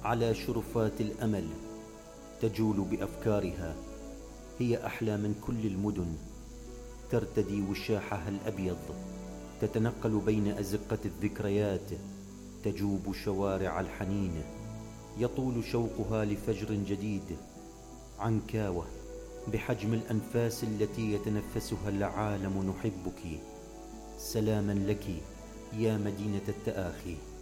على شرفات الأمل تجول بأفكارها، هي أحلى من كل المدن، ترتدي وشاحها الأبيض، تتنقل بين أزقة الذكريات، تجوب شوارع الحنين، يطول شوقها لفجر جديد. عنكاوة بحجم الأنفاس التي يتنفسها العالم، نحبك. سلاما لك يا مدينة التآخي.